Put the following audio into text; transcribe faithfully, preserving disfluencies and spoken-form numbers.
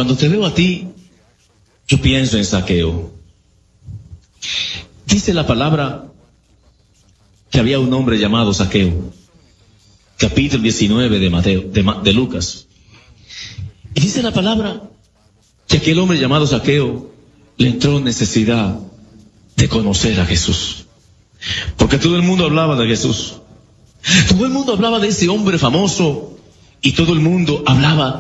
cuando te veo a ti, yo pienso en Zaqueo. Dice la palabra que había un hombre llamado Zaqueo, capítulo diecinueve de Mateo, de, de Lucas. Y dice la palabra que aquel hombre llamado Zaqueo le entró necesidad de conocer a Jesús. Porque todo el mundo hablaba de Jesús. Todo el mundo hablaba de ese hombre famoso y todo el mundo hablaba